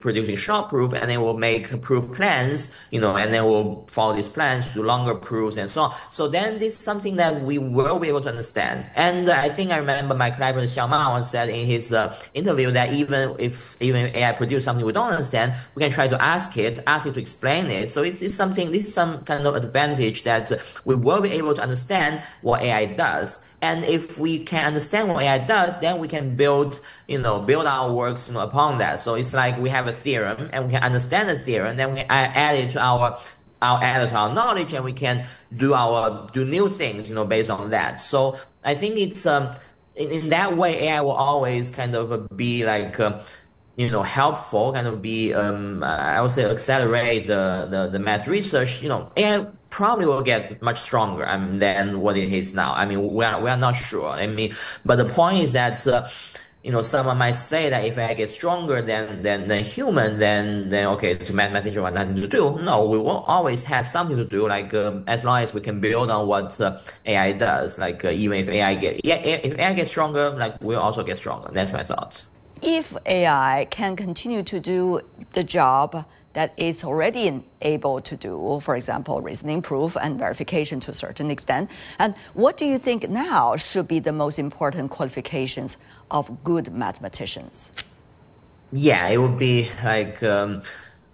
producing short proof, and then we'll make proof plans, and then we'll follow these plans to longer proofs and so on. So then this is something that we will be able to understand. And I think I remember my collaborator Xiao Ma once said in his interview that even if AI produce something we don't understand, we can try to ask it to explain it. So this is some kind of advantage that we will be able to understand what AI does. And if we can understand what AI does, then we can build our works, upon that. So it's like we have a theorem and we can understand the theorem, then we add it to our knowledge, and we can do new things, based on that. So I think it's in that way, AI will always kind of be like helpful, kind of be I would say accelerate the math research. AI probably will get much stronger than what it is now. I mean, we are not sure. I mean, but the point is that someone might say that if AI gets stronger than human, then okay, it's mathematician have nothing to do. No, we will always have something to do. Like as long as we can build on what AI does. Like even if AI gets stronger, like we'll also get stronger. That's my thought. If AI can continue to do the job that it's already able to do, for example, reasoning proof and verification to a certain extent, and what do you think now should be the most important qualifications of good mathematicians? Yeah, it would be idea,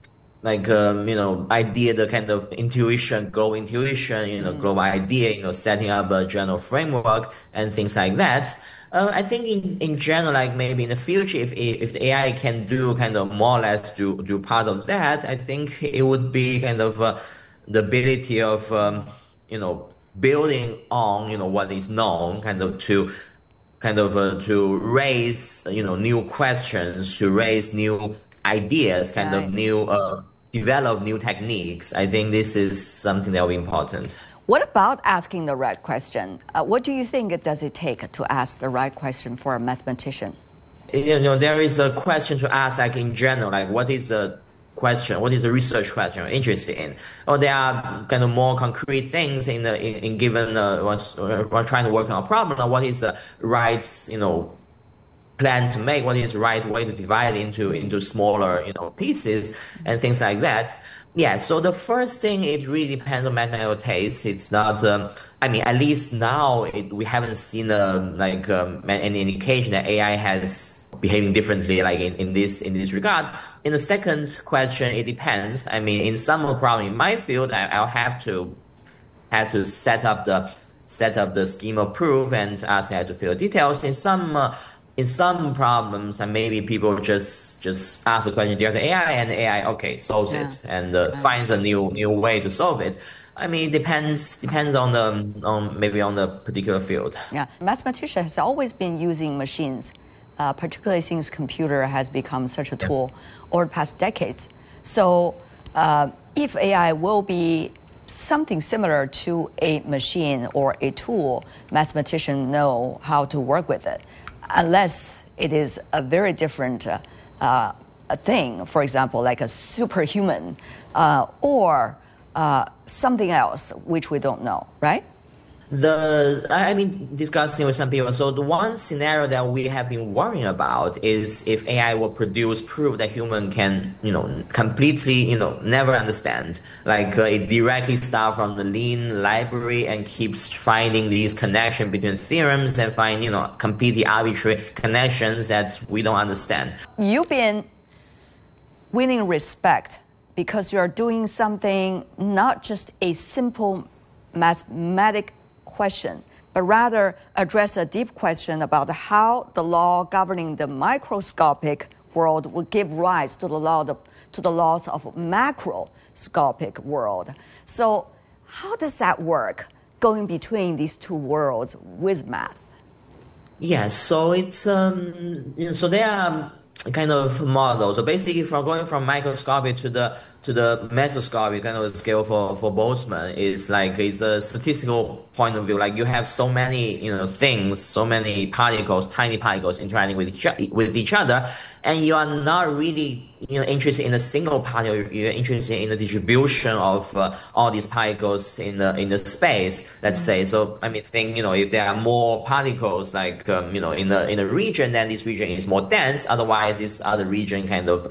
the kind of intuition, global intuition, global idea, setting up a general framework and things like that. I think in general, like maybe in the future, if the AI can do kind of more or less do part of that, I think it would be kind of the ability of building on what is known, to raise new questions, to raise new ideas, develop new techniques. I think this is something that will be important. What about asking the right question? What do you think does it take to ask the right question for a mathematician? There is a question to ask, like in general, like what is a question? What is a research question you're interested in? Or there are kind of more concrete things in given we're trying to work on a problem. Or what is the right plan to make? What is the right way to divide into smaller pieces and things like that. Yeah, so the first thing, it really depends on mathematical taste. It's not, at least now we haven't seen any indication that AI has behaving differently, like in this regard. In the second question, it depends. I mean, in some problem in my field, I'll have to set up the scheme of proof and ask AI to fill details. In some problems, and maybe people just ask the question directly to AI, and AI solves it and finds a new way to solve it. I mean, it depends on the particular field. Yeah, mathematician has always been using machines, particularly since computer has become such a tool over the past decades. So, if AI will be something similar to a machine or a tool, mathematicians know how to work with it. Unless it is a very different a thing, for example, like a superhuman or something else which we don't know, right? Discussing with some people. So the one scenario that we have been worrying about is if AI will produce proof that human can, completely, never understand. Like it directly starts from the lean library and keeps finding these connections between theorems and find, completely arbitrary connections that we don't understand. You've been winning respect because you're doing something, not just a simple mathematic question, but rather address a deep question about how the law governing the microscopic world will give rise to the laws of macroscopic world. So how does that work, going between these two worlds with math? Yeah, so it's so there are kind of models. So basically, going from microscopic to the mesoscopic kind of scale for Boltzmann is like it's a statistical point of view. Like you have so many things, so many particles, tiny particles interacting with each other, and you are not really interested in a single particle. You're interested in the distribution of all these particles in the space. Let's say. So think if there are more particles like in a region, then this region is more dense. Otherwise, this other region kind of